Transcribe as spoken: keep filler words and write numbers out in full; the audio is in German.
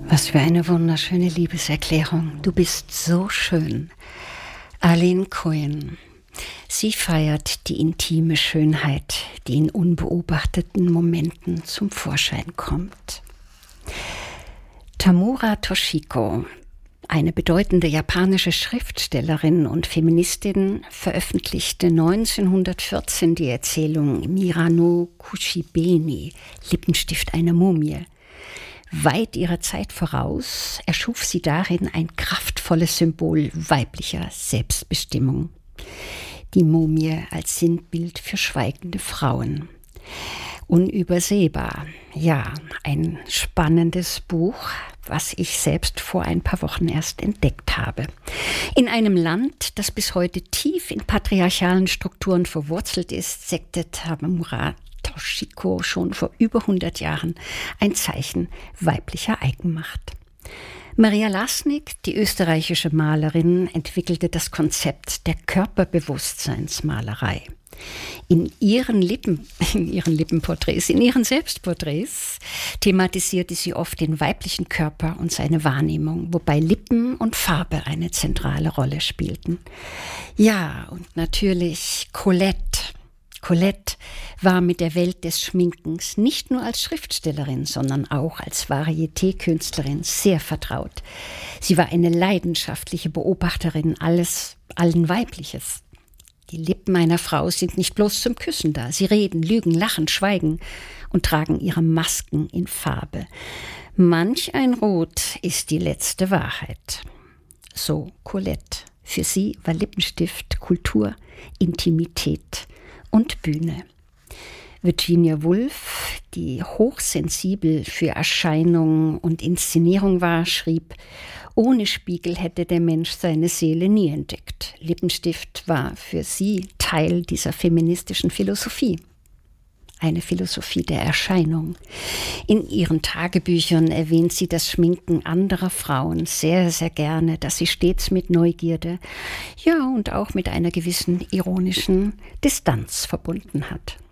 Was für eine wunderschöne Liebeserklärung. Du bist so schön. Arlene Cohen. Sie feiert die intime Schönheit, die in unbeobachteten Momenten zum Vorschein kommt. Tamura Toshiko, eine bedeutende japanische Schriftstellerin und Feministin, veröffentlichte neunzehnhundertvierzehn die Erzählung Mira no Kushibeni, Lippenstift einer Mumie. Weit ihrer Zeit voraus erschuf sie darin ein kraftvolles Symbol weiblicher Selbstbestimmung. Die Mumie als Sinnbild für schweigende Frauen. Unübersehbar, ja, ein spannendes Buch, was ich selbst vor ein paar Wochen erst entdeckt habe. In einem Land, das bis heute tief in patriarchalen Strukturen verwurzelt ist, setzte Tamura Toshiko schon vor über hundert Jahren ein Zeichen weiblicher Eigenmacht. Maria Lasnik, die österreichische Malerin, entwickelte das Konzept der Körperbewusstseinsmalerei. In ihren Lippen, in ihren Lippenporträts, in ihren Selbstporträts thematisierte sie oft den weiblichen Körper und seine Wahrnehmung, wobei Lippen und Farbe eine zentrale Rolle spielten. Ja, und natürlich Colette. Colette war mit der Welt des Schminkens nicht nur als Schriftstellerin, sondern auch als Varieté-Künstlerin sehr vertraut. Sie war eine leidenschaftliche Beobachterin alles, allen Weibliches. Die Lippen einer Frau sind nicht bloß zum Küssen da. Sie reden, lügen, lachen, schweigen und tragen ihre Masken in Farbe. Manch ein Rot ist die letzte Wahrheit. So Colette. Für sie war Lippenstift Kultur, Intimität und Bühne. Virginia Woolf, die hochsensibel für Erscheinung und Inszenierung war, schrieb: Ohne Spiegel hätte der Mensch seine Seele nie entdeckt. Lippenstift war für sie Teil dieser feministischen Philosophie. Eine Philosophie der Erscheinung. In ihren Tagebüchern erwähnt sie das Schminken anderer Frauen sehr, sehr gerne, das sie stets mit Neugierde, ja und auch mit einer gewissen ironischen Distanz verbunden hat.